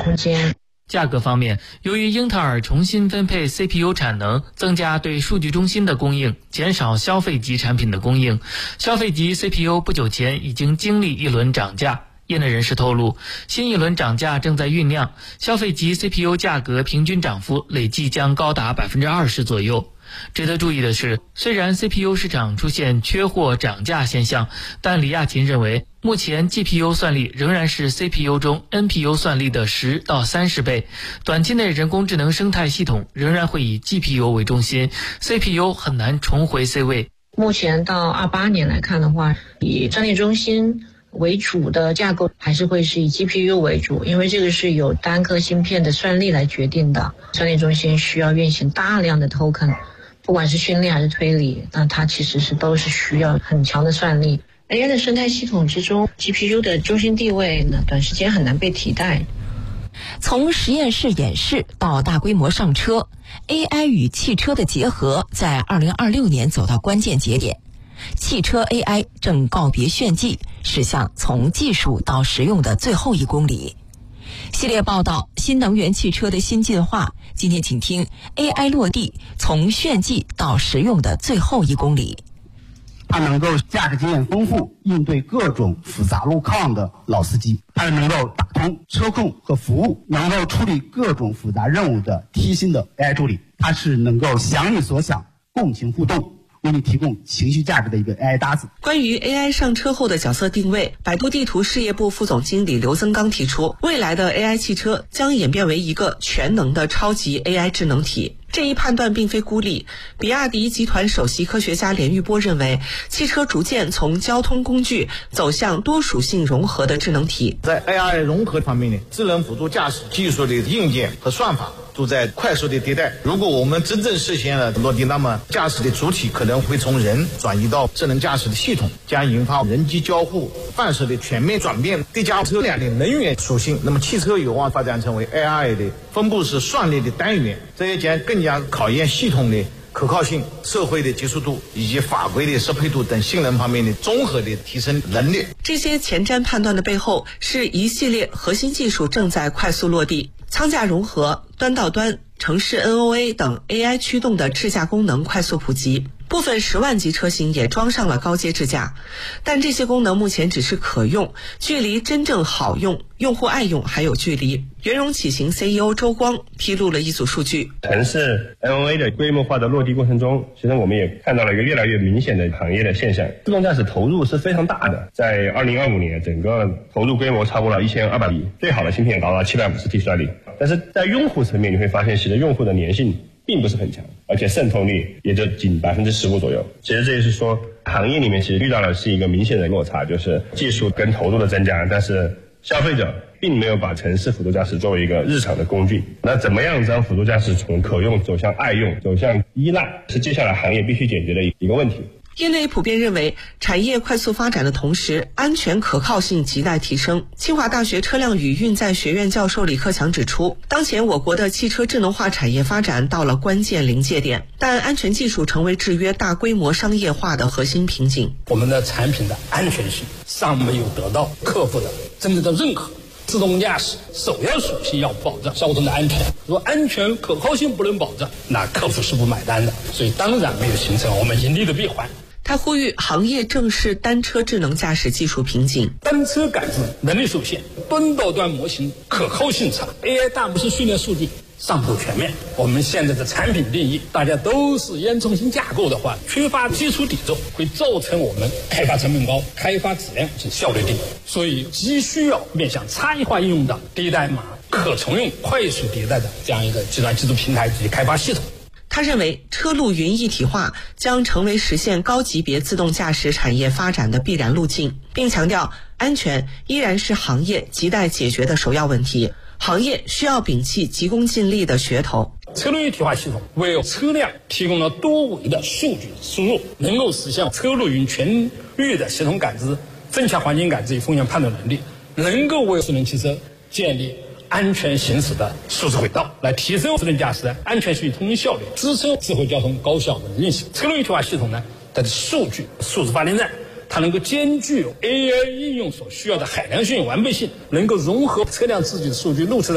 空间。 价格方面，由于英特尔重新分配 CPU 产能，增加对数据中心的供应，减少消费级产品的供应，消费级 CPU 不久前已经经历一轮涨价。业内人士透露，新一轮涨价正在酝酿，消费级 CPU 价格平均涨幅累计将高达 20% 左右。值得注意的是，虽然 CPU 市场出现缺货涨价现象，但李亚勤认为，目前 GPU 算力仍然是 CPU 中 NPU 算力的10到30倍，短期内人工智能生态系统仍然会以 GPU 为中心， CPU 很难重回 C 位。 目前到28年来看的话，以算力中心为主的架构还是会是以 GPU 为主，因为这个是由单颗芯片的算力来决定的。算力中心需要运行大量的 token， 不管是训练还是推理，那它其实都是需要很强的算力。AI 的生态系统之中， GPU 的中心地位呢，短时间很难被替代。 从实验室演示到大规模上车， AI 与汽车的结合在2026年走到关键节点。汽车 AI 正告别炫技，驶向从技术到实用的最后1公里。系列报道新能源汽车的新进化，今天请听 AI 落地从炫技到实用的最后1公里。 它能够驾驶经验丰富，应对各种复杂路况的老司机，它能够打通车控和服务，能够处理各种复杂任务的贴心的 AI 助理，它是能够想你所想，共情互动，为你提供情绪价值的一个 AI 搭子。 关于 AI 上车后的角色定位，百度地图事业部副总经理刘增刚提出，未来的 AI 汽车将演变为一个全能的超级 AI 智能体。这一判断并非孤立，比亚迪集团首席科学家连玉波认为，汽车逐渐从交通工具走向多属性融合的智能体。 在 AI 融合方面呢，智能辅助驾驶技术的硬件和算法都在快速的迭代。如果我们真正实现了落地，那么驾驶的主体可能会从人转移到智能驾驶的系统，将引发人机交互范式的全面转变，叠加车辆的能源属性，那么汽车有望发展成为 AI 的分布式算力的单元，这也将更加考验系统的可靠性、社会的接受度以及法规的适配度等性能方面的综合的提升能力。 这些前瞻判断的背后，是一系列核心技术正在快速落地，舱架融合、端到端、城市 NOA 等 AI 驱动的智驾功能快速普及。部分10万级车型也装上了高阶智驾，但这些功能目前只是可用，距离真正好用、用户爱用还有距离。圆融启行 CEO 周光披露了一组数据。 城市 NOA 的规模化的落地过程中，其实我们也看到了一个越来越明显的行业的现象，自动驾驶投入是非常大的，在2025年整个投入规模超过了1200亿，最好的芯片达到750T 算力，但是在用户层面你会发现，其实用户的粘性并不是很强，而且渗透率也就仅15%左右。其实这也是说，行业里面其实遇到的是一个明显的落差，就是技术跟投入的增加，但是消费者并没有把城市辅助驾驶作为一个日常的工具。那怎么样将辅助驾驶从可用走向爱用，走向依赖，是接下来行业必须解决的一个问题。 业内普遍认为，产业快速发展的同时，安全可靠性亟待提升。清华大学车辆与运载学院教授李克强指出，当前我国的汽车智能化产业发展到了关键临界点，但安全技术成为制约大规模商业化的核心瓶颈。 我们的产品的安全性尚没有得到客户的真正的认可。自动驾驶首要属性要保障交通的安全，如果安全可靠性不能保障，那客户是不买单的，所以当然没有形成我们盈利的闭环。 他呼吁行业正视单车智能驾驶技术瓶颈。 单车感知能力受限，端到端模型可靠性差， AI 大模式训练数据尚不全面。我们现在的产品定义大家都是烟囱型架构的话，缺乏基础底座，会造成我们开发成本高，开发质量及效率低。所以急需要面向差异化应用的第一代码可重用快速迭代的这样一个计算技术平台及开发系统。 他认为，车路云一体化将成为实现高级别自动驾驶产业发展的必然路径，并强调安全依然是行业亟待解决的首要问题。行业需要摒弃急功近利的噱头。 车路一体化系统为车辆提供了多维的数据输入，能够实现车路云全域的系统感知，增强环境感知与风险判断能力，能够为智能汽车建立安全行驶的数字轨道，来提升智能驾驶的安全性与通信效率，支撑智慧交通高效的运行。车路一体化系统呢，它的数据数字发电站，它能够兼具 AI 应用所需要的海量性、完备性，能够融合车辆自己的数据、路车的